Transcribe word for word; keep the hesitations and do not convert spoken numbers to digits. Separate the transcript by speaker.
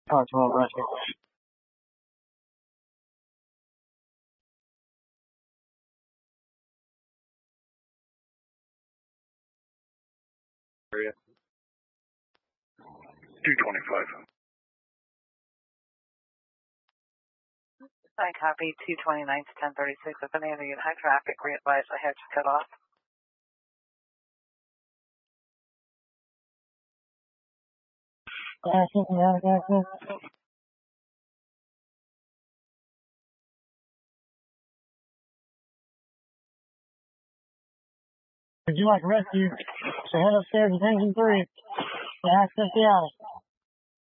Speaker 1: Oh, twelve rescue.
Speaker 2: Area. two twenty-five.
Speaker 3: I copy two twenty-nine to ten thirty-six. If any of you in high traffic, re-advise I have to cut off.
Speaker 1: Would you like rescue? So head upstairs to engine three to access the alley.